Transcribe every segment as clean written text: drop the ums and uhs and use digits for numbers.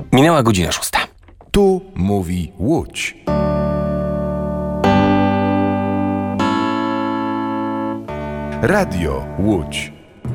Minęła godzina 6. Tu mówi Łódź. Radio Łódź.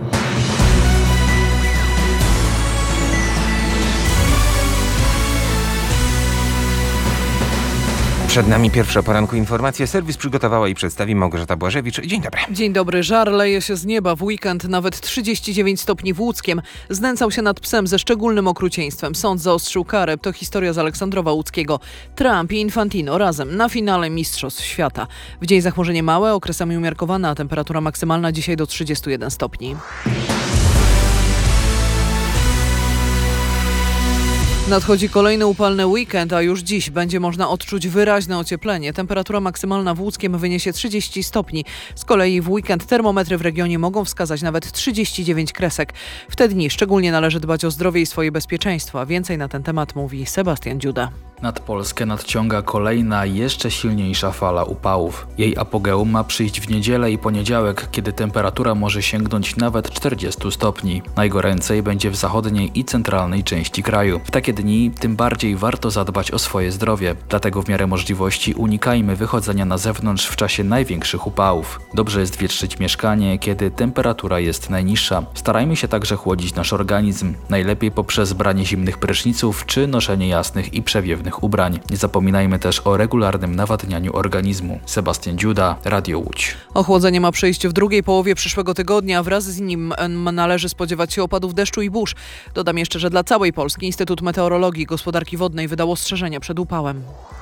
Przed nami pierwsze poranku informacje. Serwis przygotowała i przedstawi Małgorzata Błażewicz. Dzień dobry. Dzień dobry. Żar leje się z nieba w weekend. Nawet 39 stopni w Łódzkiem. Znęcał się nad psem ze szczególnym okrucieństwem. Sąd zaostrzył karę. To historia z Aleksandrowa Łódzkiego. Trump i Infantino razem na finale Mistrzostw Świata. W dzień zachmurzenie małe, okresami umiarkowane, a temperatura maksymalna dzisiaj do 31 stopni. Nadchodzi kolejny upalny weekend, a już dziś będzie można odczuć wyraźne ocieplenie. Temperatura maksymalna w Łódzkiem wyniesie 30 stopni. Z kolei w weekend termometry w regionie mogą wskazać nawet 39 kresek. W te dni szczególnie należy dbać o zdrowie i swoje bezpieczeństwo. Więcej na ten temat mówi Sebastian Dziuda. Nad Polskę nadciąga kolejna, jeszcze silniejsza fala upałów. Jej apogeum ma przyjść w niedzielę i poniedziałek, kiedy temperatura może sięgnąć nawet 40 stopni. Najgoręcej będzie w zachodniej i centralnej części kraju. W takie dni tym bardziej warto zadbać o swoje zdrowie. Dlatego w miarę możliwości unikajmy wychodzenia na zewnątrz w czasie największych upałów. Dobrze jest wietrzyć mieszkanie, kiedy temperatura jest najniższa. Starajmy się także chłodzić nasz organizm. Najlepiej poprzez branie zimnych pryszniców czy noszenie jasnych i przewiewnych ubrań. Nie zapominajmy też o regularnym nawadnianiu organizmu. Sebastian Dziuda, Radio Łódź. Ochłodzenie ma przyjść w drugiej połowie przyszłego tygodnia. Wraz z nim należy spodziewać się opadów deszczu i burz. Dodam jeszcze, że dla całej Polski Instytut Meteorologii i Gospodarki Wodnej wydał ostrzeżenia przed upałem.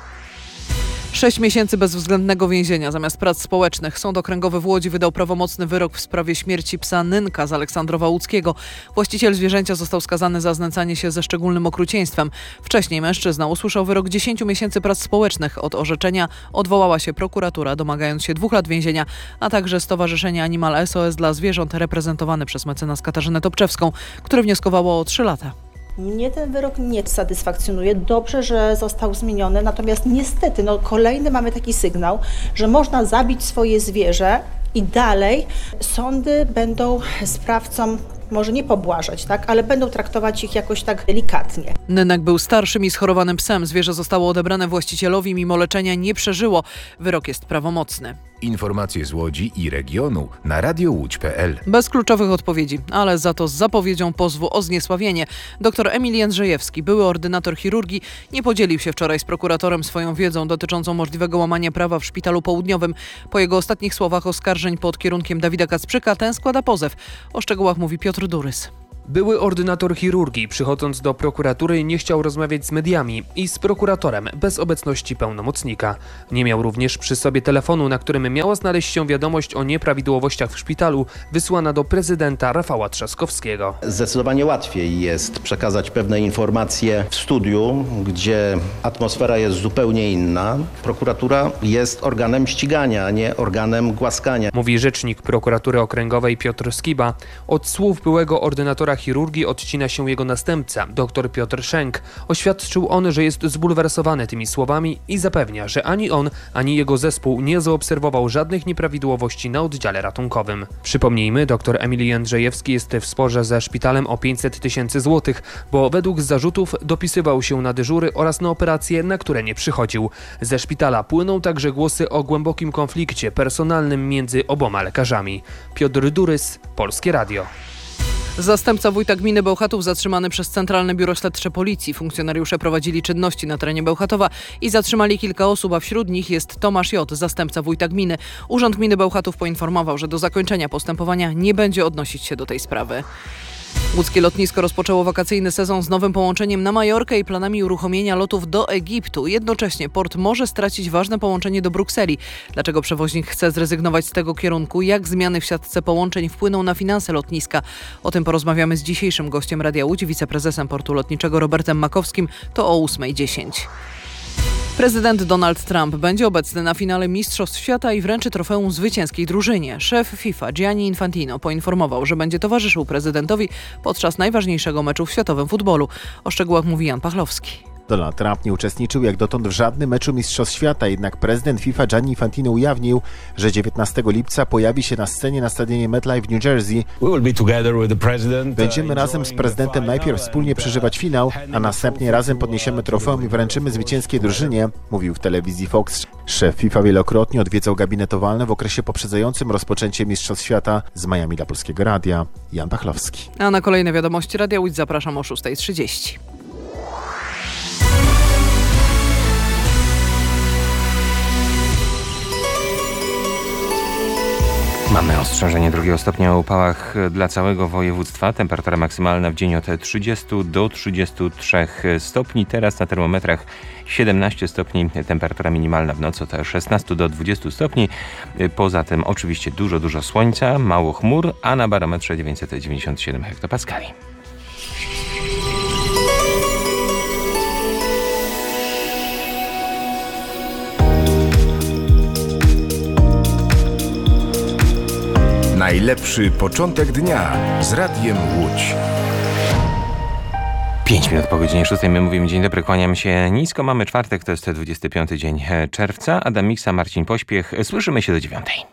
6 miesięcy bezwzględnego więzienia zamiast prac społecznych. Sąd Okręgowy w Łodzi wydał prawomocny wyrok w sprawie śmierci psa Nynka z Aleksandrowa Łódzkiego. Właściciel zwierzęcia został skazany za znęcanie się ze szczególnym okrucieństwem. Wcześniej mężczyzna usłyszał wyrok 10 miesięcy prac społecznych. Od orzeczenia odwołała się prokuratura, domagając się 2 lat więzienia, a także Stowarzyszenie Animal SOS dla zwierząt reprezentowane przez mecenas Katarzynę Topczewską, które wnioskowało o 3 lata. Mnie ten wyrok nie satysfakcjonuje. Dobrze, że został zmieniony, natomiast niestety kolejny mamy taki sygnał, że można zabić swoje zwierzę i dalej sądy będą sprawcom może nie pobłażać, ale będą traktować ich jakoś tak delikatnie. Nynek był starszym i schorowanym psem. Zwierzę zostało odebrane właścicielowi, mimo leczenia nie przeżyło. Wyrok jest prawomocny. Informacje z Łodzi i regionu na radiołódź.pl. Bez kluczowych odpowiedzi, ale za to z zapowiedzią pozwu o zniesławienie. Dr Emil Jędrzejewski, były ordynator chirurgii, nie podzielił się wczoraj z prokuratorem swoją wiedzą dotyczącą możliwego łamania prawa w Szpitalu Południowym. Po jego ostatnich słowach oskarżeń pod kierunkiem Dawida Kacprzyka ten składa pozew. O szczegółach mówi Piotr Durys. Były ordynator chirurgii, przychodząc do prokuratury, nie chciał rozmawiać z mediami i z prokuratorem bez obecności pełnomocnika. Nie miał również przy sobie telefonu, na którym miała znaleźć się wiadomość o nieprawidłowościach w szpitalu, wysłana do prezydenta Rafała Trzaskowskiego. Zdecydowanie łatwiej jest przekazać pewne informacje w studiu, gdzie atmosfera jest zupełnie inna. Prokuratura jest organem ścigania, a nie organem głaskania. Mówi rzecznik prokuratury okręgowej Piotr Skiba. Od słów byłego ordynatora chirurgii odcina się jego następca, dr Piotr Szenk. Oświadczył on, że jest zbulwersowany tymi słowami i zapewnia, że ani on, ani jego zespół nie zaobserwował żadnych nieprawidłowości na oddziale ratunkowym. Przypomnijmy, dr Emil Jędrzejewski jest w sporze ze szpitalem o 500 000 złotych, bo według zarzutów dopisywał się na dyżury oraz na operacje, na które nie przychodził. Ze szpitala płyną także głosy o głębokim konflikcie personalnym między oboma lekarzami. Piotr Durys, Polskie Radio. Zastępca wójta gminy Bełchatów zatrzymany przez Centralne Biuro Śledcze Policji. Funkcjonariusze prowadzili czynności na terenie Bełchatowa i zatrzymali kilka osób, a wśród nich jest Tomasz J., zastępca wójta gminy. Urząd Gminy Bełchatów poinformował, że do zakończenia postępowania nie będzie odnosić się do tej sprawy. Łódzkie lotnisko rozpoczęło wakacyjny sezon z nowym połączeniem na Majorkę i planami uruchomienia lotów do Egiptu. Jednocześnie port może stracić ważne połączenie do Brukseli. Dlaczego przewoźnik chce zrezygnować z tego kierunku? Jak zmiany w siatce połączeń wpłyną na finanse lotniska? O tym porozmawiamy z dzisiejszym gościem Radia Łódź, wiceprezesem portu lotniczego Robertem Makowskim. To o 8:10. Prezydent Donald Trump będzie obecny na finale Mistrzostw Świata i wręczy trofeum zwycięskiej drużynie. Szef FIFA Gianni Infantino poinformował, że będzie towarzyszył prezydentowi podczas najważniejszego meczu w światowym futbolu. O szczegółach mówi Jan Pachlowski. Donald Trump nie uczestniczył jak dotąd w żadnym meczu Mistrzostw Świata, jednak prezydent FIFA Gianni Infantino ujawnił, że 19 lipca pojawi się na scenie na stadionie MetLife w New Jersey. Będziemy razem z prezydentem najpierw wspólnie przeżywać finał, a następnie razem podniesiemy trofeum i wręczymy zwycięskiej drużynie, mówił w telewizji Fox. Szef FIFA wielokrotnie odwiedzał gabinet owalny w okresie poprzedzającym rozpoczęcie Mistrzostw Świata. Z Miami dla Polskiego Radia, Jan Pachlowski. A na kolejne wiadomości Radia Łódź zapraszam o 6:30. Mamy ostrzeżenie drugiego stopnia o upałach dla całego województwa. Temperatura maksymalna w dzień od 30 do 33 stopni. Teraz na termometrach 17 stopni. Temperatura minimalna w nocy od 16 do 20 stopni. Poza tym oczywiście dużo słońca, mało chmur, a na barometrze 997 hektopaskali. Najlepszy początek dnia z Radiem Łódź. 5 minut po godzinie 6. My mówimy dzień dobry, kłaniam się nisko. Mamy czwartek, to jest 25 dzień czerwca. Adam Miksa, Marcin Pośpiech. Słyszymy się do 9.